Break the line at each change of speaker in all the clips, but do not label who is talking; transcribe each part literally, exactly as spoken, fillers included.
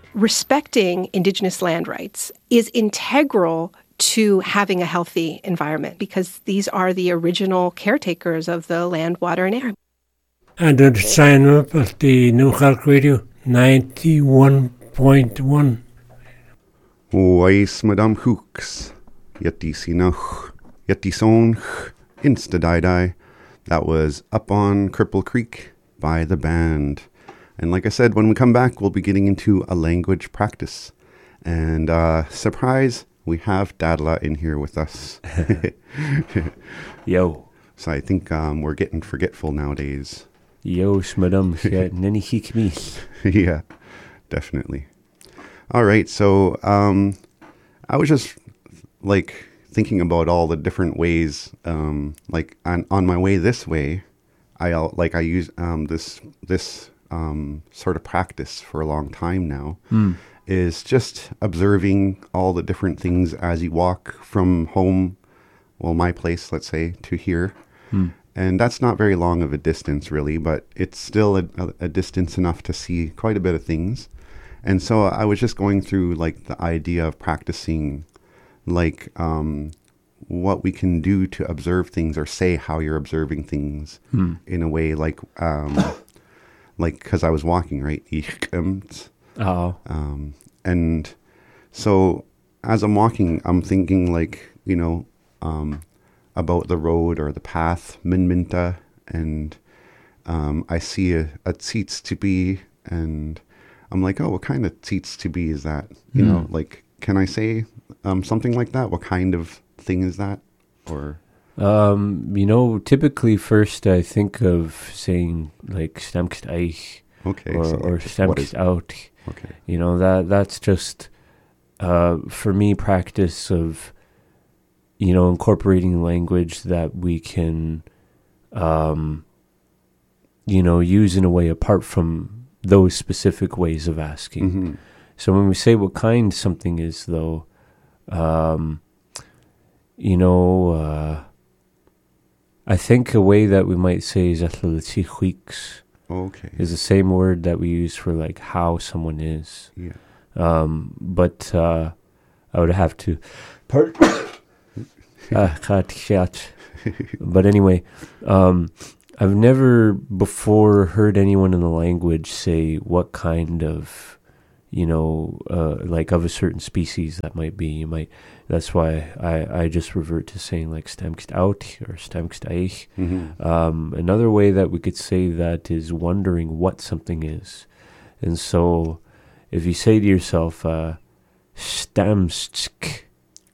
respecting Indigenous land rights is integral to having a healthy environment because these are the original caretakers of the land, water, and air.
And then sign up at the Nukhalk Radio ninety-one point one.
Ois Madame Hooks, Yeti Sinach, Yeti Sonch, Instadidai. That was Up on Cripple Creek by the band. And like I said, when we come back, we'll be getting into a language practice. And uh, surprise, we have Dadla in here with us.
Yo.
So I think um, we're getting forgetful nowadays.
Yo, Smadum, nani hikmi.
Yeah, definitely. All right, so um, I was just like thinking about all the different ways. Um, like on, on my way this way, I like I use um, this this um, sort of practice for a long time now.
Mm.
Is just observing all the different things as you walk from home, well, my place, let's say, to here.
Mm.
And that's not very long of a distance, really, but it's still a, a, a distance enough to see quite a bit of things. And so I was just going through, like, the idea of practicing, like, um, what we can do to observe things or say how you're observing things
mm.
in a way, like, um, like, because I was walking, right?
Oh.
Um, and so as I'm walking, I'm thinking, like, you know, um, about the road or the path, Minminta, and um, I see a, a tzitz to be, and I'm like, oh, what kind of tzitz to be is that? You
mm.
know, like, can I say um, something like that? What kind of thing is that? Or
um, you know, typically first I think of saying like stamkst eich,
okay,
or,
so
or stamkst out.
Okay,
you know that that's just uh, for me practice of, you know, incorporating language that we can, um, you know, use in a way apart from those specific ways of asking.
Mm-hmm.
So when we say what kind something is, though, um, you know, uh, I think a way that we might say is atlalatihuiks
okay,
is the same word that we use for like how someone is.
yeah.
Um, but uh, I would have to part. uh, but anyway, um, I've never before heard anyone in the language say what kind of, you know, uh, like of a certain species that might be. You might. That's why I, I just revert to saying like stamkst out or stamkst eich.
Mm-hmm.
Um, another way that we could say that is wondering what something is. And so if you say to yourself, uh, stamstsk.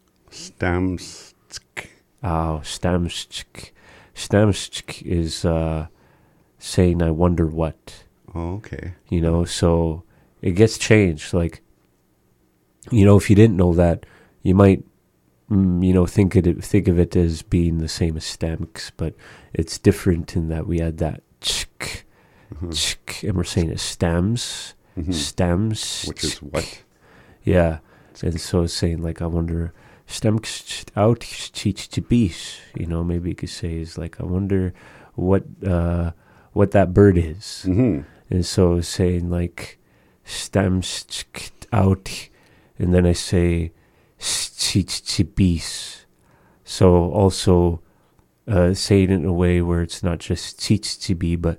Stamstsk.
Oh, stamstsk. Stamstsk is uh, saying, I wonder what.
Oh, okay.
You know, so it gets changed. Like, you know, if you didn't know that, you might, mm, you know, think it think of it as being the same as stamks, but it's different in that we add that chk,
Mm-hmm.
chk, and we're saying it stems,
Mm-hmm.
stems,
Which is what?
yeah, and so it's saying like I wonder stems out teach to bees. You know, maybe you could say is like I wonder what uh, what that bird is,
Mm-hmm.
and so it's saying like stems out, and then I say bees. So also uh, say it in a way where it's not just be, but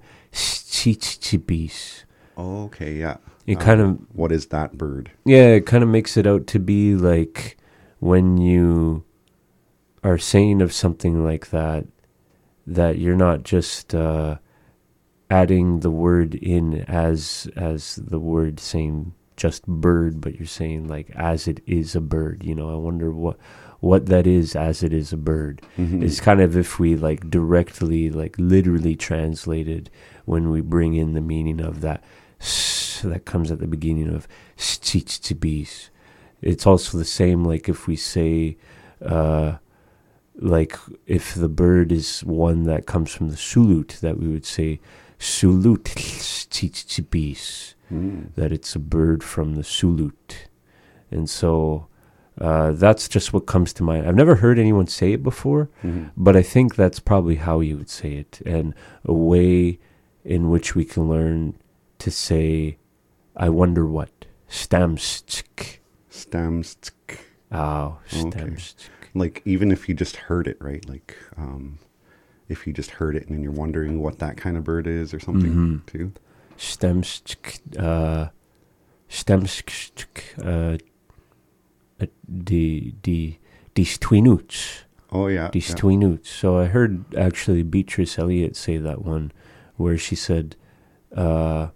bees.
Oh, okay, yeah.
It
Um,
kind of
what is that bird?
yeah, it kind of makes it out to be like when you are saying of something like that, that you're not just uh, adding the word in as as the word saying just bird, but you're saying like as it is a bird. You know, I wonder what what that is as it is a bird.
Mm-hmm.
It's kind of if we like directly, like literally translated when we bring in the meaning of that s that comes at the beginning of stich to bees. It's also the same like if we say uh, like if the bird is one that comes from the Sulut, that we would say Sulut stich to bees.
Mm.
That it's a bird from the Sulut. And so uh, that's just what comes to mind. I've never heard anyone say it before,
Mm-hmm.
but I think that's probably how you would say it, and a way in which we can learn to say, I wonder what. Stamstsk.
Stamstsk.
Oh,
Okay.
stamstsk.
Like, even if you just heard it, right? Like, um, if you just heard it and then you're wondering what that kind of bird is or something,
Mhm.
too.
Stamstsk. Uh, Stamstsk. Uh, uh, the the these tweenoots.
Oh, yeah.
These
yeah.
tweenoots. So I heard actually Beatrice Elliott say that one, where she said, uh,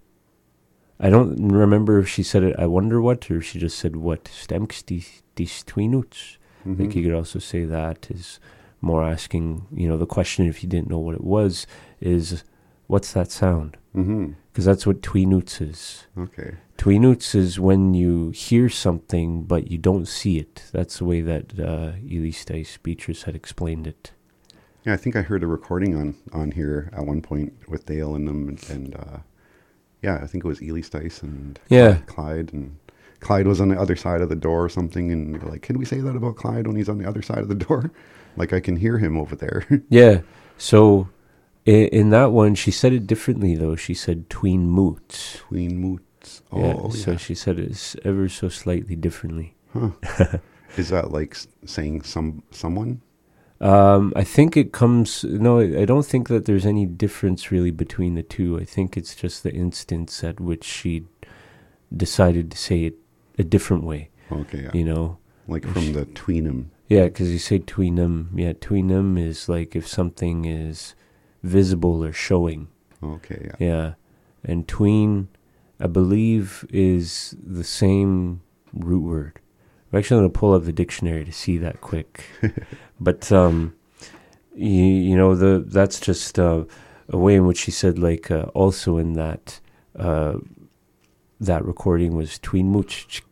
I don't remember if she said it, I wonder what, or she just said what, Stamks these these tweenoots.
Mhm.
Like you could also say that is more asking, you know, the question if you didn't know what it was is, what's that sound?
Mhm.
Because that's what tweenoots is.
Okay.
Tweenoots is when you hear something but you don't see it. That's the way that uh, Elise Dice Beatrice had explained it.
Yeah, I think I heard a recording on, on here at one point with Dale and them, and, and uh, yeah, I think it was Ely Stice and
Yeah.
Clyde, and Clyde was on the other side of the door or something, and you're like, can we say that about Clyde when he's on the other side of the door? Like, I can hear him over there.
Yeah. So in, in that one, she said it differently, though. She said tween moots.
Tween moots. Oh,
yeah,
yeah.
So she said it ever so slightly differently.
Huh. Is that like s- saying some someone?
Um, I think it comes, no, I I don't think that there's any difference really between the two. I think it's just the instance at which she decided to say it a different way,
Okay, yeah.
you know?
Like from the tweenum.
Yeah, because you say tweenum. Yeah, tweenum is like if something is visible or showing.
Okay, yeah.
Yeah. And tween, I believe, is the same root word. I'm actually going to pull up the dictionary to see that quick. But, um, you, you know, the that's just uh, a way in which she said, like, uh, also in that uh, that recording was tween mooch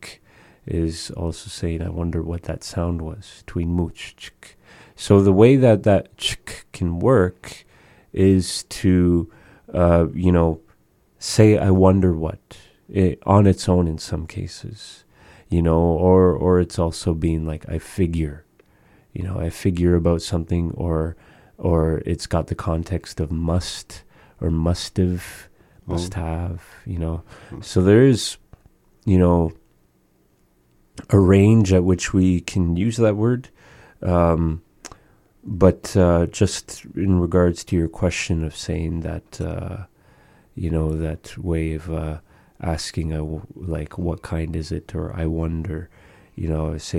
is also saying, I wonder what that sound was, tween mooch. So the way that that ch can work is to, uh, you know, say, I wonder what, it, on its own in some cases, you know, or, or it's also being like, I figure, you know, I figure about something, or, or it's got the context of must or must have, must
Oh.
have, you know. So there is, you know, a range at which we can use that word. Um, but uh, just in regards to your question of saying that, uh, you know, that way of uh, asking, a, like, what kind is it, or I wonder, you know, say